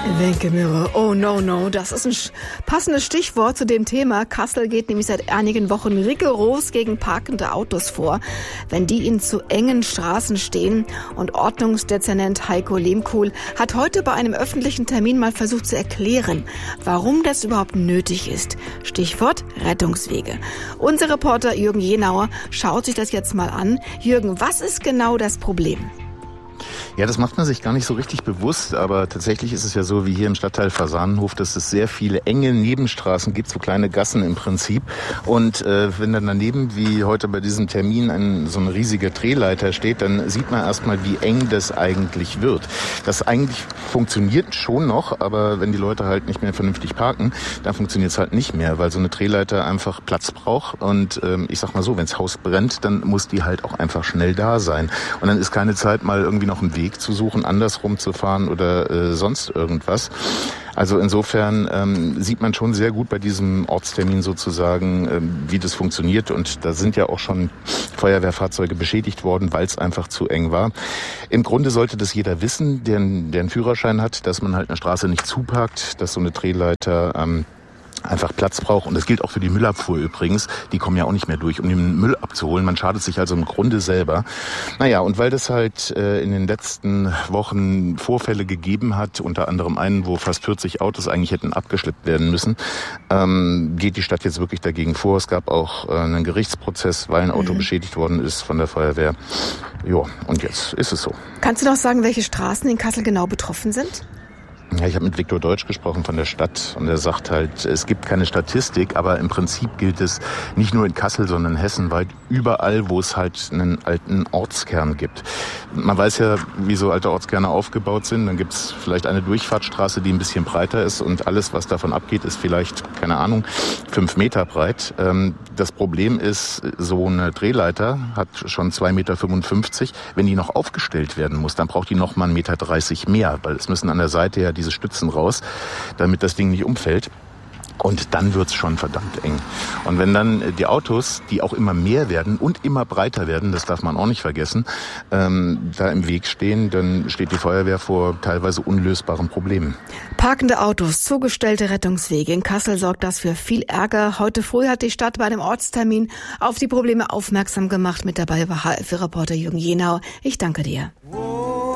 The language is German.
Wenke-Mirre, oh no, das ist ein passendes Stichwort zu dem Thema. Kassel geht nämlich seit einigen Wochen rigoros gegen parkende Autos vor, wenn die in zu engen Straßen stehen. Und Ordnungsdezernent Heiko Lehmkuhl hat heute bei einem öffentlichen Termin mal versucht zu erklären, warum das überhaupt nötig ist. Stichwort Rettungswege. Unser Reporter Jürgen Jenauer schaut sich das jetzt mal an. Jürgen, was ist genau das Problem? Ja, das macht man sich gar nicht so richtig bewusst, aber tatsächlich ist es ja so wie hier im Stadtteil Fasanenhof, dass es sehr viele enge Nebenstraßen gibt, so kleine Gassen im Prinzip. Und wenn dann daneben, wie heute bei diesem Termin, so ein riesiger Drehleiter steht, dann sieht man erstmal, wie eng das eigentlich wird. Das eigentlich funktioniert schon noch, aber wenn die Leute halt nicht mehr vernünftig parken, dann funktioniert es halt nicht mehr, weil so eine Drehleiter einfach Platz braucht. Und ich sag mal so, wenn das Haus brennt, dann muss die halt auch einfach schnell da sein. Und dann ist keine Zeit, mal irgendwie noch einen Weg zu suchen, andersrum zu fahren oder sonst irgendwas. Also insofern sieht man schon sehr gut bei diesem Ortstermin sozusagen, wie das funktioniert. Und da sind ja auch schon Feuerwehrfahrzeuge beschädigt worden, weil es einfach zu eng war. Im Grunde sollte das jeder wissen, der einen Führerschein hat, dass man halt eine Straße nicht zuparkt, dass so eine Drehleiter einfach Platz braucht. Und das gilt auch für die Müllabfuhr übrigens. Die kommen ja auch nicht mehr durch, um den Müll abzuholen. Man schadet sich also im Grunde selber. Naja, und weil das halt in den letzten Wochen Vorfälle gegeben hat, unter anderem einen, wo fast 40 Autos eigentlich hätten abgeschleppt werden müssen, geht die Stadt jetzt wirklich dagegen vor. Es gab auch einen Gerichtsprozess, weil ein Auto beschädigt worden ist von der Feuerwehr. Ja, und jetzt ist es so. Kannst du noch sagen, welche Straßen in Kassel genau betroffen sind? Ja, ich habe mit Viktor Deutsch gesprochen von der Stadt und er sagt halt, es gibt keine Statistik, aber im Prinzip gilt es nicht nur in Kassel, sondern hessenweit überall, wo es halt einen alten Ortskern gibt. Man weiß ja, wie so alte Ortskerne aufgebaut sind. Dann gibt es vielleicht eine Durchfahrtsstraße, die ein bisschen breiter ist und alles, was davon abgeht, ist vielleicht, keine Ahnung, 5 Meter breit. Das Problem ist, so eine Drehleiter hat schon 2,55 Meter. Wenn die noch aufgestellt werden muss, dann braucht die noch mal 1,30 Meter mehr, weil es müssen an der Seite ja diese Stützen raus, damit das Ding nicht umfällt. Und dann wird's schon verdammt eng. Und wenn dann die Autos, die auch immer mehr werden und immer breiter werden, das darf man auch nicht vergessen, da im Weg stehen, dann steht die Feuerwehr vor teilweise unlösbaren Problemen. Parkende Autos, zugestellte Rettungswege. In Kassel sorgt das für viel Ärger. Heute früh hat die Stadt bei einem Ortstermin auf die Probleme aufmerksam gemacht. Mit dabei war HF-Reporter Jürgen Jenauer. Ich danke dir.